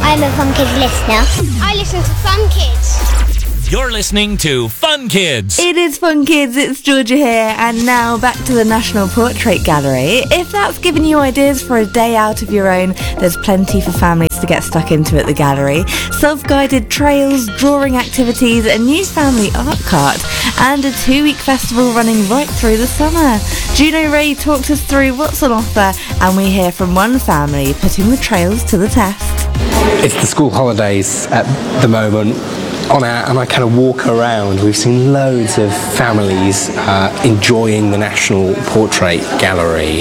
I'm a Fun Kids listener. I listen to Fun Kids. You're listening to Fun Kids. It is Fun Kids, it's Georgia here, and now back to the National Portrait Gallery. If that's given you ideas for a day out of your own, there's plenty for families to get stuck into at the gallery. Self-guided trails, drawing activities, a new family art cart, and a 2-week festival running right through the summer. Juno Ray talked us through what's on offer, and we hear from one family putting the trails to the test. It's the school holidays at the moment. And I kind of walk around, we've seen loads of families enjoying the National Portrait Gallery.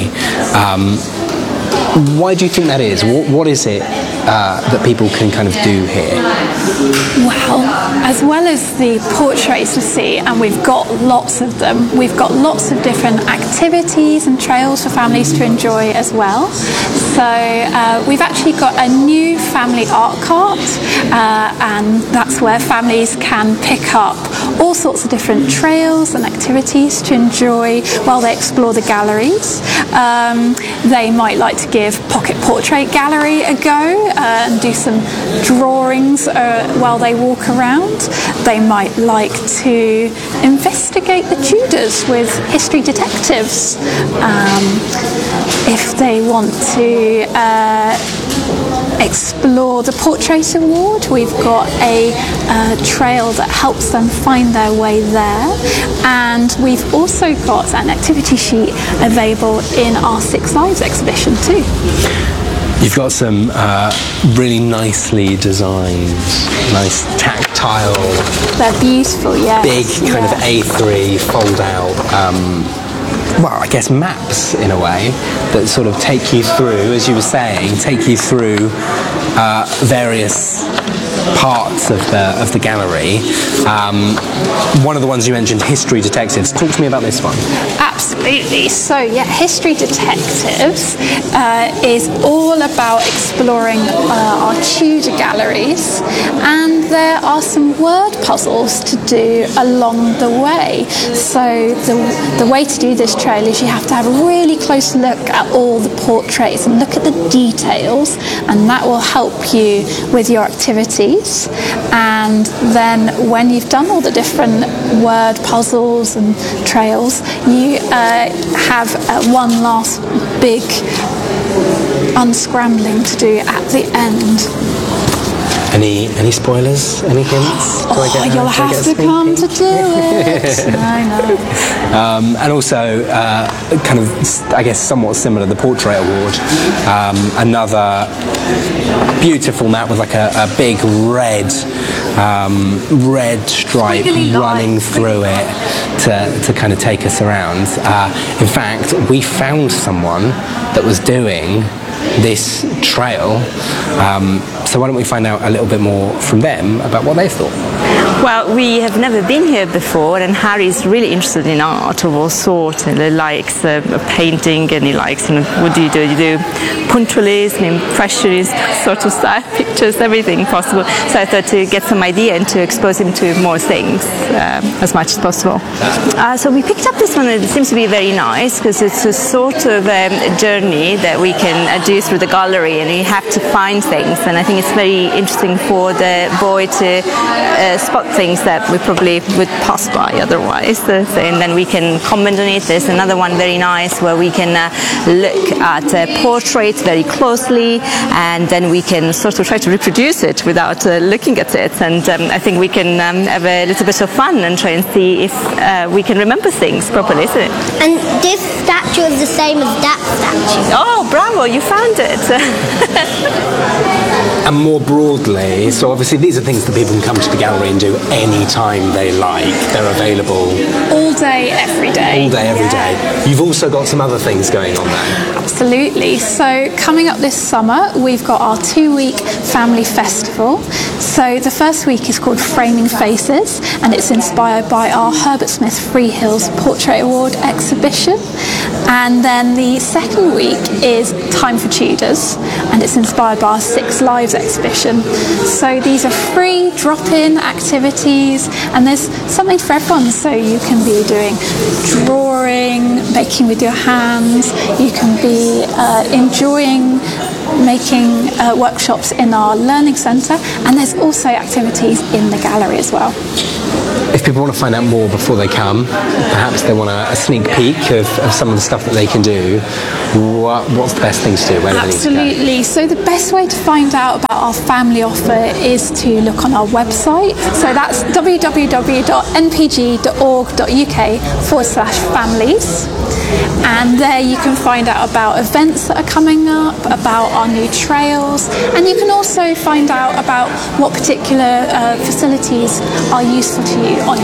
Why do you think that is? What is it that people can kind of do here? Well, as well as the portraits to see, and we've got lots of them, we've got lots of different activities and trails for families to enjoy as well. So we've actually got a new family art cart, and that's where families can pick up all sorts of different trails and activities to enjoy while they explore the galleries. They might like to give Pocket Portrait Gallery a go and do some drawings while they walk around. They might like to investigate the Tudors with history detectives. If they want to explore the Portrait Award, we've got a trail that helps them find their way there, and we've also got an activity sheet available in our Six Lives exhibition too. You've got some really nicely designed, nice tactile, they're beautiful, yeah, big kind of A3 fold out well, I guess maps in a way that sort of take you through, as you were saying, take you through various parts of the gallery. One of the ones you mentioned, History Detectives. Talk to me about this one. Absolutely. So yeah, History Detectives is all about exploring our Tudor galleries, and there are some word puzzles to do along the way. So the way to do this trail is you have to have a really close look at all the portraits and look at the details, and that will help you with your activities. And then when you've done all the different word puzzles and trails, you have one last big unscrambling to do at the end. Any spoilers? Any hints? You'll have to come to do it. I know. And also, kind of, I guess, somewhat similar, the Portrait Award. Another beautiful map with like a big red stripe running through it to kind of take us around. In fact, we found someone that was doing this trail, so why don't we find out a little bit more from them about what they thought. Well, we have never been here before, and Harry's really interested in art of all sorts, and he likes painting, and he likes, what do? You do punctualism, impressionist sort of style, pictures, everything possible. So I thought to get some idea and to expose him to more things as much as possible. So we picked up this one. It seems to be very nice because it's a sort of journey that we can do through the gallery, and you have to find things, and I think it's very interesting for the boy to spot things that we probably would pass by otherwise, and then we can comment on it. There's another one very nice where we can look at portraits very closely, and then we can sort of try to reproduce it without looking at it, and I think we can have a little bit of fun and try and see if we can remember things properly, isn't it? And this statue is the same as that statue. Oh, bravo, you found it. And more broadly, so obviously these are things that people can come to the gallery and do any time they like. They're available all day, every day. All day, every day. You've also got some other things going on there. Absolutely. So coming up this summer, we've got our 2-week family festival. So the first week is called Framing Faces, and it's inspired by our Herbert Smith Freehills Portrait Award exhibition. And then the second week is Time for Tudors, and it's inspired by our Six Lives exhibition. So these are free drop-in activities, and there's something for everyone. So you can be doing drawing, making with your hands. You can be enjoying making workshops in our learning centre, and there's also activities in the gallery as well. If people want to find out more before they come, perhaps they want a sneak peek of some of the stuff that they can do, what's the best thing to do? Where do they need to go? Absolutely. So the best way to find out about our family offer is to look on our website. So that's www.npg.org.uk/families. And there you can find out about events that are coming up, about our new trails, and you can also find out about what particular facilities are useful to you on